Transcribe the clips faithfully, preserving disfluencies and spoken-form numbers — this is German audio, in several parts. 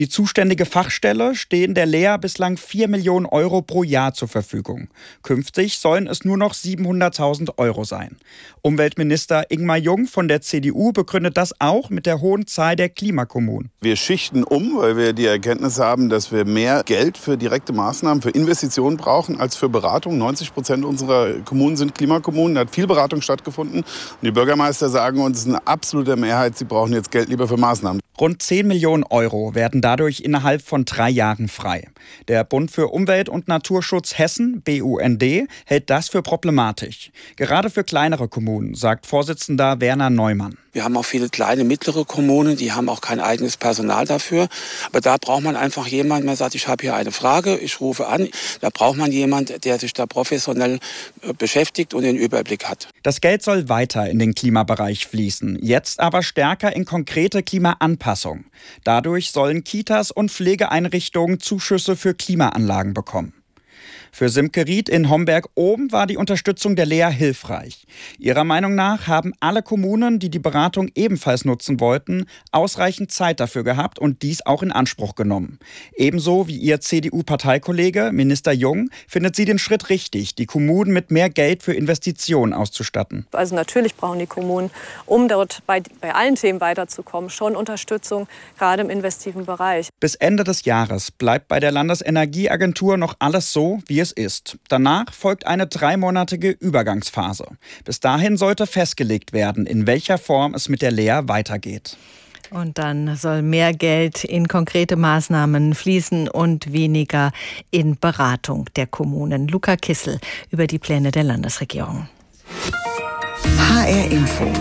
Die zuständige Fachstelle stehen der Lea bislang vier Millionen Euro pro Jahr zur Verfügung. Künftig sollen es nur noch siebenhunderttausend Euro sein. Umweltminister Ingmar Jung von der C D U begründet das auch mit der hohen Zahl der Klimakommunen. Wir schichten um, weil wir die Erkenntnis haben, dass wir mehr Geld für direkte Maßnahmen, für Investitionen brauchen als für Beratung. neunzig Prozent unserer Kommunen sind Klimakommunen. Da hat viel Beratung stattgefunden. Und die Bürgermeister sagen uns in absoluter Mehrheit, sie brauchen jetzt Geld lieber für Maßnahmen. Rund zehn Millionen Euro werden dadurch innerhalb von drei Jahren frei. Der Bund für Umwelt und Naturschutz Hessen, B U N D, hält das für problematisch. Gerade für kleinere Kommunen, sagt Vorsitzender Werner Neumann. Wir haben auch viele kleine, mittlere Kommunen, die haben auch kein eigenes Personal dafür. Aber da braucht man einfach jemanden, der sagt, ich habe hier eine Frage, ich rufe an. Da braucht man jemanden, der sich da professionell beschäftigt und den Überblick hat. Das Geld soll weiter in den Klimabereich fließen, jetzt aber stärker in konkrete Klimaanpassung. Dadurch sollen Kitas und Pflegeeinrichtungen Zuschüsse für Klimaanlagen bekommen. Für Simke Ried in Homberg-Oben war die Unterstützung der Lea hilfreich. Ihrer Meinung nach haben alle Kommunen, die die Beratung ebenfalls nutzen wollten, ausreichend Zeit dafür gehabt und dies auch in Anspruch genommen. Ebenso wie ihr C D U-Parteikollege, Minister Jung, findet sie den Schritt richtig, die Kommunen mit mehr Geld für Investitionen auszustatten. Also natürlich brauchen die Kommunen, um dort bei, bei allen Themen weiterzukommen, schon Unterstützung, gerade im investiven Bereich. Bis Ende des Jahres bleibt bei der Landesenergieagentur noch alles so, wie es ist. Danach folgt eine dreimonatige Übergangsphase. Bis dahin sollte festgelegt werden, in welcher Form es mit der Lea weitergeht. Und dann soll mehr Geld in konkrete Maßnahmen fließen und weniger in Beratung der Kommunen. Luca Kissel über die Pläne der Landesregierung. H R Info.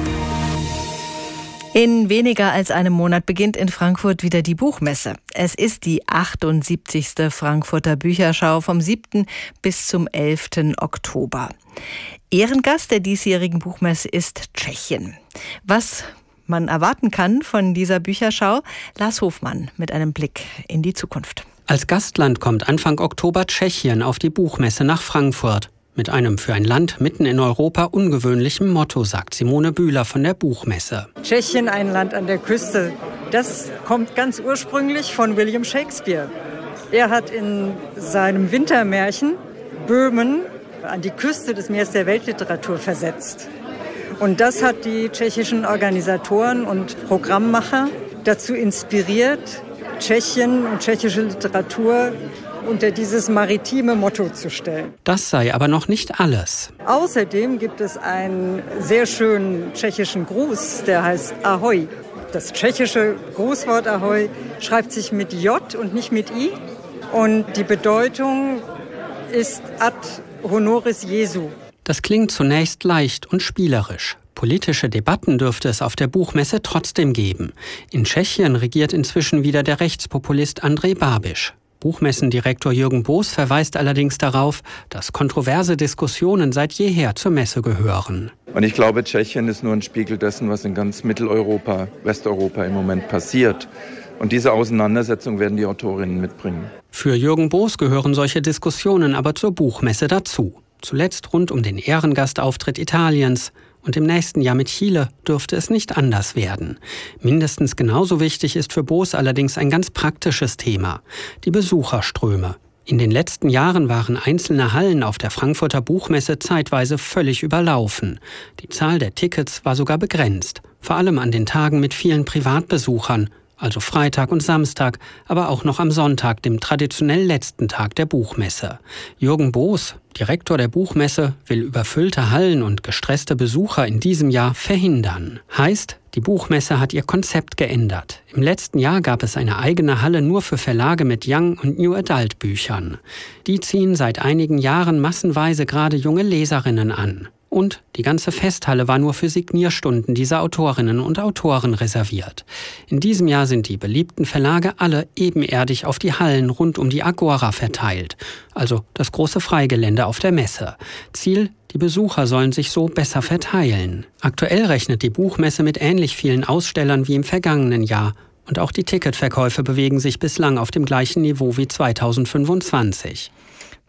In weniger als einem Monat beginnt in Frankfurt wieder die Buchmesse. Es ist die achtundsiebzigste Frankfurter Bücherschau vom siebten bis zum elften Oktober. Ehrengast der diesjährigen Buchmesse ist Tschechien. Was man erwarten kann von dieser Bücherschau, Lars Hofmann mit einem Blick in die Zukunft. Als Gastland kommt Anfang Oktober Tschechien auf die Buchmesse nach Frankfurt. Mit einem für ein Land mitten in Europa ungewöhnlichen Motto, sagt Simone Bühler von der Buchmesse. Tschechien, ein Land an der Küste. Das kommt ganz ursprünglich von William Shakespeare. Er hat in seinem Wintermärchen Böhmen an die Küste des Meers der Weltliteratur versetzt. Und das hat die tschechischen Organisatoren und Programmmacher dazu inspiriert, Tschechien und tschechische Literatur unter dieses maritime Motto zu stellen. Das sei aber noch nicht alles. Außerdem gibt es einen sehr schönen tschechischen Gruß, der heißt Ahoj. Das tschechische Grußwort Ahoj schreibt sich mit J und nicht mit I. Und die Bedeutung ist ad honoris Jesu. Das klingt zunächst leicht und spielerisch. Politische Debatten dürfte es auf der Buchmesse trotzdem geben. In Tschechien regiert inzwischen wieder der Rechtspopulist Andrej Babiš. Buchmessendirektor Jürgen Boos verweist allerdings darauf, dass kontroverse Diskussionen seit jeher zur Messe gehören. Und ich glaube, Tschechien ist nur ein Spiegel dessen, was in ganz Mitteleuropa, Westeuropa im Moment passiert. Und diese Auseinandersetzung werden die Autorinnen mitbringen. Für Jürgen Boos gehören solche Diskussionen aber zur Buchmesse dazu. Zuletzt rund um den Ehrengastauftritt Italiens. Und im nächsten Jahr mit Chile dürfte es nicht anders werden. Mindestens genauso wichtig ist für Boos allerdings ein ganz praktisches Thema: die Besucherströme. In den letzten Jahren waren einzelne Hallen auf der Frankfurter Buchmesse zeitweise völlig überlaufen. Die Zahl der Tickets war sogar begrenzt, vor allem an den Tagen mit vielen Privatbesuchern, also Freitag und Samstag, aber auch noch am Sonntag, dem traditionell letzten Tag der Buchmesse. Jürgen Boos, Direktor der Buchmesse, will überfüllte Hallen und gestresste Besucher in diesem Jahr verhindern. Heißt, die Buchmesse hat ihr Konzept geändert. Im letzten Jahr gab es eine eigene Halle nur für Verlage mit Young- und New Adult Büchern. Die ziehen seit einigen Jahren massenweise gerade junge Leserinnen an. Und die ganze Festhalle war nur für Signierstunden dieser Autorinnen und Autoren reserviert. In diesem Jahr sind die beliebten Verlage alle ebenerdig auf die Hallen rund um die Agora verteilt, also das große Freigelände auf der Messe. Ziel: die Besucher sollen sich so besser verteilen. Aktuell rechnet die Buchmesse mit ähnlich vielen Ausstellern wie im vergangenen Jahr. Und auch die Ticketverkäufe bewegen sich bislang auf dem gleichen Niveau wie zweitausendfünfundzwanzig.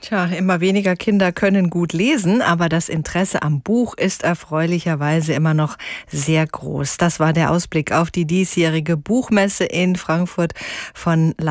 Tja, immer weniger Kinder können gut lesen, aber das Interesse am Buch ist erfreulicherweise immer noch sehr groß. Das war der Ausblick auf die diesjährige Buchmesse in Frankfurt von